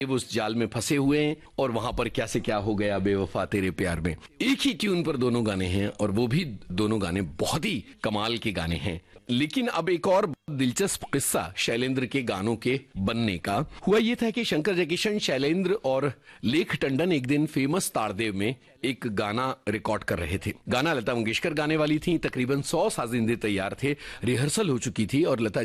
वो उस जाल में फंसे हुए हैं और वहां पर क्या से क्या हो गया बेवफा तेरे प्यार में। एक ही ट्यून पर दोनों गाने हैं और वो भी दोनों गाने बहुत ही कमाल के गाने हैं। लेकिन अब एक और दिलचस्प किस्सा शैलेंद्र के गानों के बनने का हुआ ये था कि शंकर जयकिशन, शैलेंद्र और लेख टंडन एक दिन फेमस तारदेव में एक गाना रिकॉर्ड कर रहे थे। गाना लता मंगेशकर गाने वाली थी। तकरीबन 100 साजिंदे तैयार थे, रिहर्सल हो चुकी थी और लता